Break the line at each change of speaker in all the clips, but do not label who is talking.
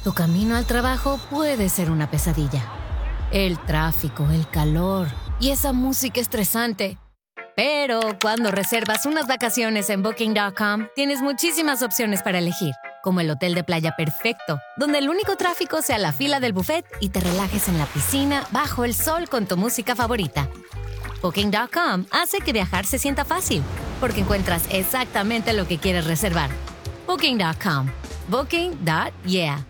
Tu camino al trabajo puede ser una pesadilla. El tráfico, el calor y esa música estresante. Pero cuando reservas unas vacaciones en Booking.com, tienes muchísimas opciones para elegir, como el hotel de playa perfecto, donde el único tráfico sea la fila del buffet y te relajes en la piscina bajo el sol con tu música favorita. Booking.com hace que viajar se sienta fácil, porque encuentras exactamente lo que quieres reservar. Booking.com. Booking.yeah.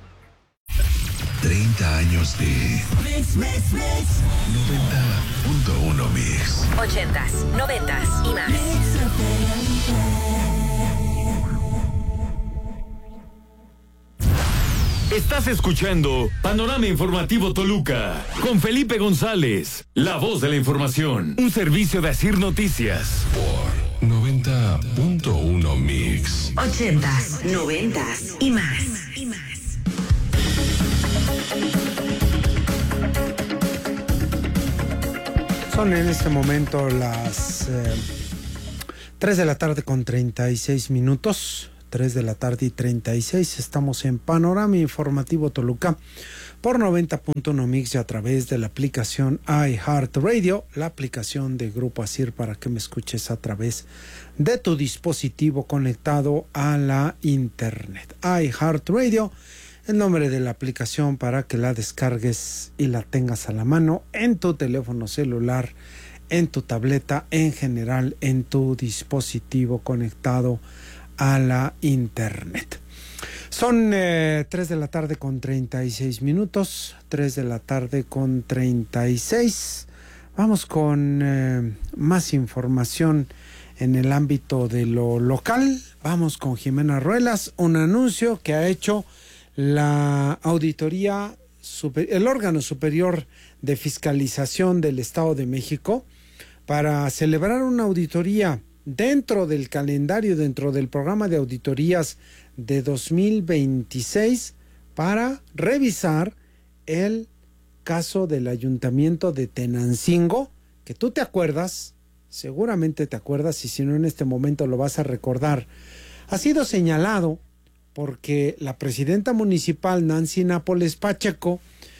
30 años de
Mix.
90.1 Mix.
80s, 90s y más.
Estás escuchando Panorama Informativo Toluca con Felipe González, la voz de la información. Un servicio de Asir Noticias.
Por 90.1 Mix.
80s, 90s y más.
Son en este momento las 3 de la tarde con 36 minutos. 3 de la tarde y 36. Estamos en Panorama Informativo Toluca por 90.1 Mix y a través de la aplicación iHeartRadio, la aplicación de Grupo Asir para que me escuches a través de tu dispositivo conectado a la internet. iHeartRadio, el nombre de la aplicación para que la descargues y la tengas a la mano en tu teléfono celular, en tu tableta, en general en tu dispositivo conectado a la internet. Son 3 de la tarde con 36 minutos, 3 de la tarde con 36. Vamos con más información en el ámbito de lo local. Vamos con Jimena Ruelas, un anuncio que ha hecho la auditoría, el órgano superior de fiscalización del Estado de México, para celebrar una auditoría dentro del calendario, dentro del programa de auditorías de 2026, para revisar el caso del ayuntamiento de Tenancingo, que tú te acuerdas, seguramente te acuerdas, y si no en este momento lo vas a recordar. Ha sido señalado porque la presidenta municipal, Nancy Nápoles Pacheco,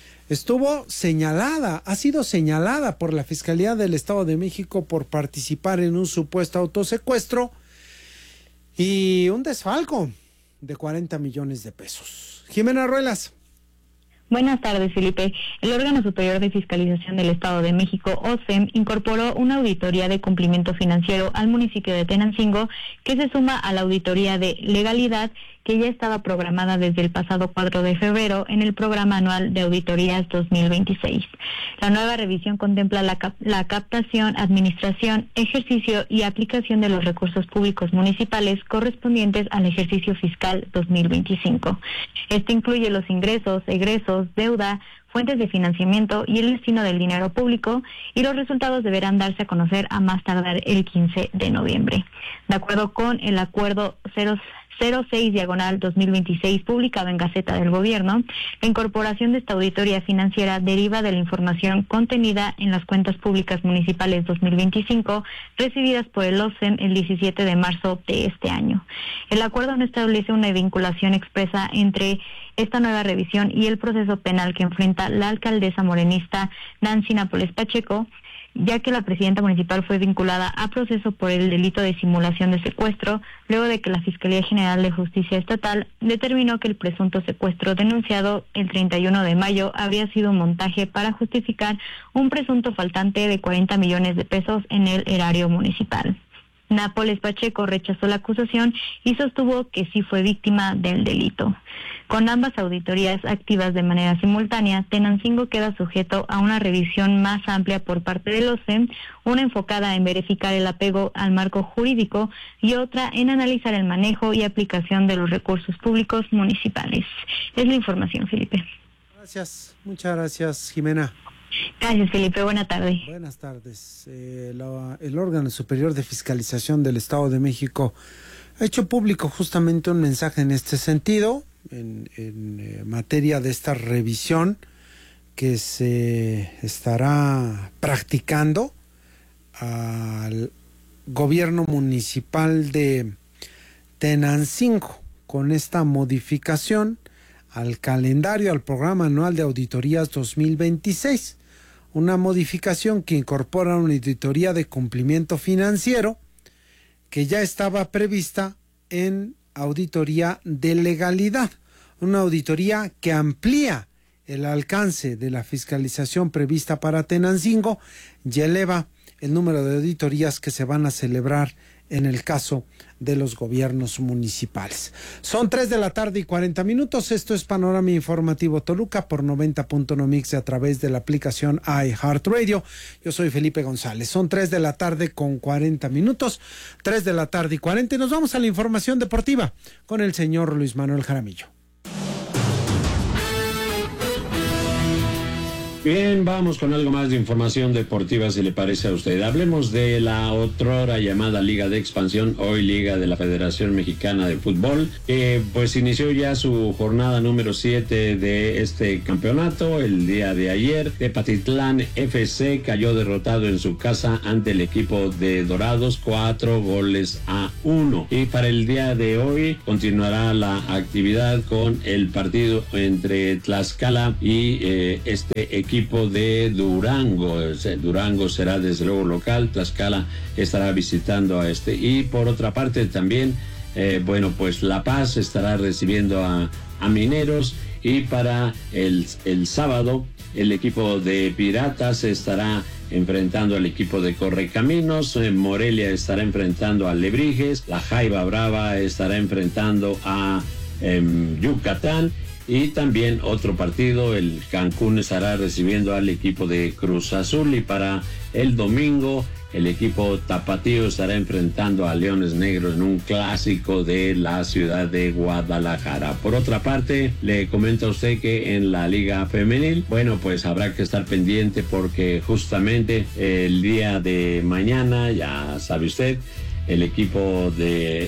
ha sido señalada por la Fiscalía del Estado de México por participar en un supuesto autosecuestro y un desfalco de 40 millones de pesos. Jimena Ruelas.
Buenas tardes, Felipe. El órgano superior de fiscalización del Estado de México, OSFEM, incorporó una auditoría de cumplimiento financiero al municipio de Tenancingo, que se suma a la auditoría de legalidad que ya estaba programada desde el pasado 4 de febrero en el programa anual de auditorías 2026. La nueva revisión contempla la captación, administración, ejercicio y aplicación de los recursos públicos municipales correspondientes al ejercicio fiscal 2025. Este incluye los ingresos, egresos, deuda, fuentes de financiamiento y el destino del dinero público, y los resultados deberán darse a conocer a más tardar el 15 de noviembre. De acuerdo con el acuerdo 06/2026 publicado en Gaceta del Gobierno, la incorporación de esta auditoría financiera deriva de la información contenida en las cuentas públicas municipales 2025 recibidas por el OSFEM el 17 de marzo de este año. El acuerdo no establece una vinculación expresa entre esta nueva revisión y el proceso penal que enfrenta la alcaldesa morenista Nancy Nápoles Pacheco, ya que la presidenta municipal fue vinculada a proceso por el delito de simulación de secuestro, luego de que la Fiscalía General de Justicia Estatal determinó que el presunto secuestro denunciado el 31 de mayo habría sido un montaje para justificar un presunto faltante de 40 millones de pesos en el erario municipal. Nápoles Pacheco rechazó la acusación y sostuvo que sí fue víctima del delito. Con ambas auditorías activas de manera simultánea, Tenancingo queda sujeto a una revisión más amplia por parte del OSFEM, una enfocada en verificar el apego al marco jurídico y otra en analizar el manejo y aplicación de los recursos públicos municipales. Es la información, Felipe.
Gracias, muchas gracias, Jimena.
Gracias, Felipe. Buenas tardes.
Buenas tardes. El órgano superior de fiscalización del Estado de México ha hecho público justamente un mensaje en este sentido, en materia de esta revisión que se estará practicando al gobierno municipal de Tenancingo. Con esta modificación al calendario, al programa anual de auditorías 2026. Una modificación que incorpora una auditoría de cumplimiento financiero que ya estaba prevista en auditoría de legalidad. Una auditoría que amplía el alcance de la fiscalización prevista para Tenancingo y eleva el número de auditorías que se van a celebrar en el caso de los gobiernos municipales. Son 3:40 p.m. Esto es Panorama Informativo Toluca por 90.1 Mix a través de la aplicación iHeartRadio. Yo soy Felipe González. Son 3:40 p.m. 3:40 y nos vamos a la información deportiva con el señor Luis Manuel Jaramillo.
Bien, vamos con algo más de información deportiva, si le parece a usted. Hablemos de la otrora llamada Liga de Expansión, hoy Liga de la Federación Mexicana de Fútbol, que pues inició ya su jornada número 7 de este campeonato. El día de ayer, Tepatitlán FC cayó derrotado en su casa ante el equipo de Dorados, 4-1. Y para el día de hoy continuará la actividad con el partido entre Tlaxcala y este equipo de Durango. Durango será desde luego local, Tlaxcala estará visitando a este. Y por otra parte también, pues La Paz estará recibiendo a Mineros. Y para el sábado, el equipo de Piratas estará enfrentando al equipo de Correcaminos, Morelia estará enfrentando a Lebrijes, la Jaiba Brava estará enfrentando a Yucatán. Y también otro partido, el Cancún estará recibiendo al equipo de Cruz Azul. Y para el domingo, el equipo tapatío estará enfrentando a Leones Negros en un clásico de la ciudad de Guadalajara. Por otra parte, le comento a usted que en la Liga Femenil, pues habrá que estar pendiente porque justamente el día de mañana, ya sabe usted, el equipo de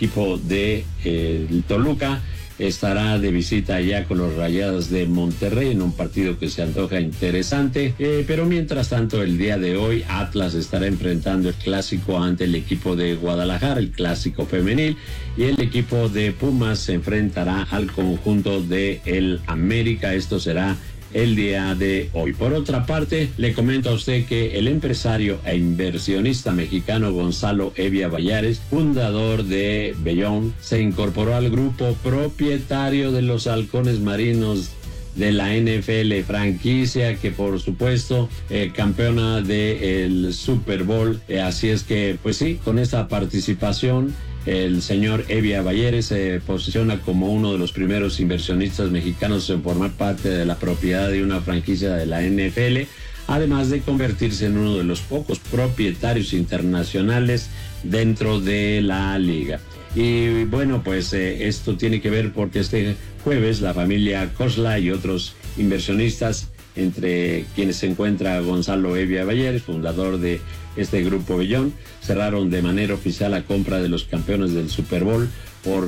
Toluca estará de visita ya con los Rayados de Monterrey en un partido que se antoja interesante, pero mientras tanto el día de hoy Atlas estará enfrentando el clásico ante el equipo de Guadalajara, el clásico femenil, y el equipo de Pumas se enfrentará al conjunto de el América. Esto será el día de hoy. Por otra parte, le comento a usted que el empresario e inversionista mexicano Gonzalo Evia Bayares, fundador de Bellón, se incorporó al grupo propietario de los Halcones Marinos de la NFL, franquicia que por supuesto campeona del Super Bowl. Así es que, pues sí, con esta participación, el señor Evia Bayeres se posiciona como uno de los primeros inversionistas mexicanos en formar parte de la propiedad de una franquicia de la NFL, además de convertirse en uno de los pocos propietarios internacionales dentro de la liga. Y pues esto tiene que ver porque este jueves la familia Cosla y otros inversionistas, entre quienes se encuentra Gonzalo Evia Bayeres, fundador de este grupo Bellón, cerraron de manera oficial la compra de los campeones del Super Bowl por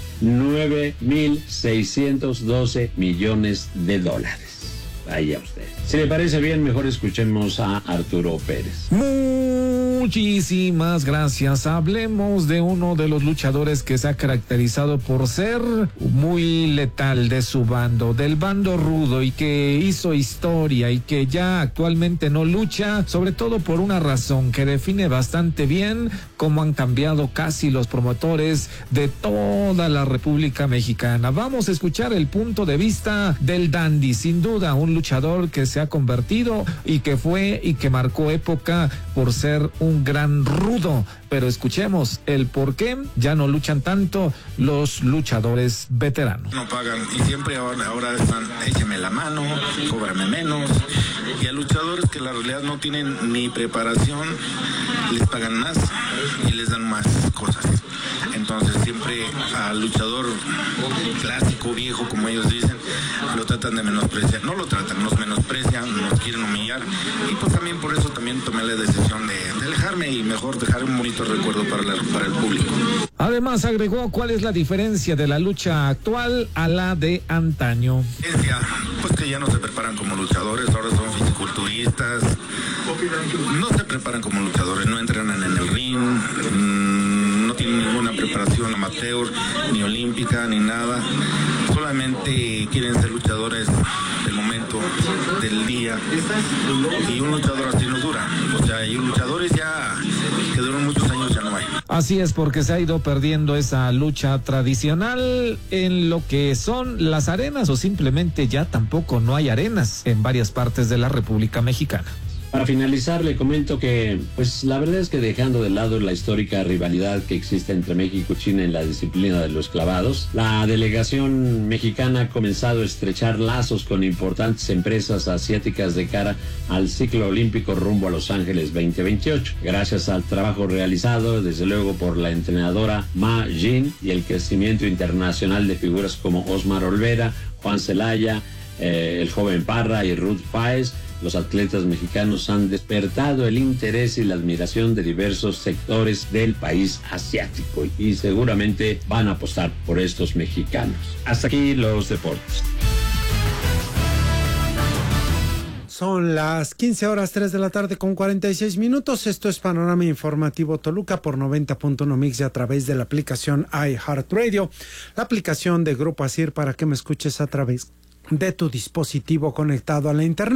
$9,612 millones. Ahí a usted. Si le parece bien, mejor escuchemos a Arturo Pérez.
Muchísimas gracias. Hablemos de uno de los luchadores que se ha caracterizado por ser muy letal de su bando, del bando rudo, y que hizo historia y que ya actualmente no lucha, sobre todo por una razón que define bastante bien cómo han cambiado casi los promotores de toda la República Mexicana. Vamos a escuchar el punto de vista del Dandy, sin duda un luchador que se ha convertido y que fue y que marcó época por ser un gran rudo. Pero escuchemos el por qué ya no luchan tanto los luchadores veteranos.
No pagan y siempre ahora están, échame la mano, cóbrame menos. Y a luchadores que la realidad no tienen ni preparación, les pagan más y les dan más cosas. Entonces siempre al luchador clásico, viejo, como ellos dicen, lo tratan de menospreciar. No lo tratan, nos menosprecian, nos quieren humillar. Y pues también por eso también tomé la decisión de alejarme y mejor dejar un bonito recuerdo para el público.
Además agregó cuál es la diferencia de la lucha actual a la de antaño.
Pues que ya no se preparan como luchadores, ahora son fisiculturistas. No se preparan como luchadores, no entrenan en el ring, no tienen ninguna preparación amateur, ni olímpica, ni nada. solamente quieren ser luchadores del momento, del día, y un luchador así no dura. O sea, y luchadores ya que duran muchos años ya no hay.
Así es, porque se ha ido perdiendo esa lucha tradicional en lo que son las arenas, o simplemente ya tampoco no hay arenas en varias partes de la República Mexicana.
Para finalizar, le comento que, pues la verdad es que dejando de lado la histórica rivalidad que existe entre México y China en la disciplina de los clavados, la delegación mexicana ha comenzado a estrechar lazos con importantes empresas asiáticas de cara al ciclo olímpico rumbo a Los Ángeles 2028. Gracias al trabajo realizado, desde luego, por la entrenadora Ma Jin y el crecimiento internacional de figuras como Osmar Olvera, Juan Celaya, el joven Parra y Ruth Páez, los atletas mexicanos han despertado el interés y la admiración de diversos sectores del país asiático y seguramente van a apostar por estos mexicanos. Hasta aquí los deportes.
Son las 15:03 de la tarde con 46 minutos. Esto es Panorama Informativo Toluca por 90.1 Mix y a través de la aplicación iHeartRadio, la aplicación de Grupo ASIR para que me escuches a través de tu dispositivo conectado a la internet.